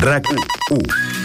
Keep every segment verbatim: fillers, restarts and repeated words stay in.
RAC u.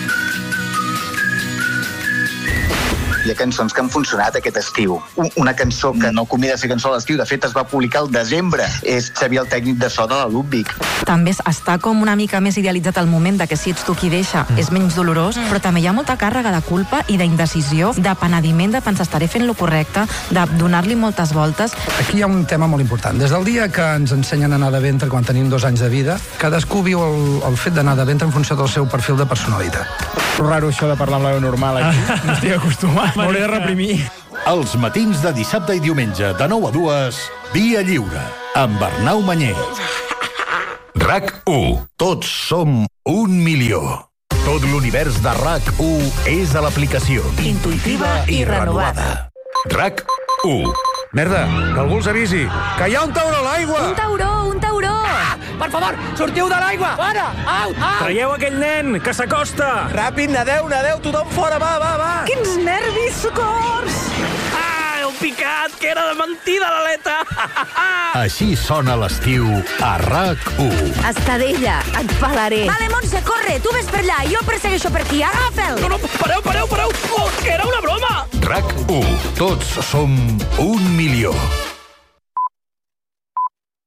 Hi ha cançons que han funcionat aquest estiu. Una cançó que no convida a ser cançó a l'estiu, de fet es va publicar al desembre, és Xavier, el tècnic de so de la Ludwig. També està com una mica més idealitzat el moment de que si ets tu qui deixa mm. és menys dolorós, mm. però també hi ha molta càrrega de culpa i d'indecisió, de penediment, de pensar estaré fent lo correcte, de donar-li moltes voltes. Aquí hi ha un tema molt important. Des del dia que ens ensenyen a anar de ventre quan tenim dos anys de vida, cadascú viu el, el fet d'anar de ventre en funció del seu perfil de personalitat. Raro això de parlar amb la veu normal aquí. No estic acostumat. M'hauré de reprimir. Els matins de dissabte i diumenge de nou a dues, Via Lliure, amb Arnau Mañé. RAC u. Tots som un milió. Tot l'univers de RAC u és a l'aplicació. Intuïtiva i renovada. RAC u. Merda, que algú els avisi, que hi ha un tauró a l'aigua! Un tauró, un tauró! Ah, per favor, sortiu de l'aigua! Fora! Au, au! Traieu aquell nen, que s'acosta! Ràpid, nadeu, nadeu, tothom fora, va, va, va! Quins nervis, socors! Ah, heu picat, que era de mentida l'aleta! Així sona l'estiu a RAC u. Estadella, et pelaré. Vale, Montse, corre, tu ves per allà i jo el persegueixo per aquí, agafa'l! No, no, pareu, pareu, pareu! Oh, que era una broma! RAC u. Tots som un milió.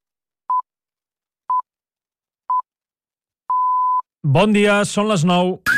Bon dia, són les nou.